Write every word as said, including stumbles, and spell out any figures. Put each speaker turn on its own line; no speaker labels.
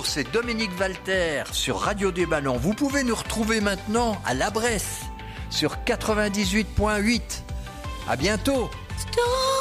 Bonjour, c'est Dominique Walter sur Radio des Ballons. Vous pouvez nous retrouver maintenant à La Bresse sur quatre-vingt-dix-huit point huit. À bientôt.
Stop.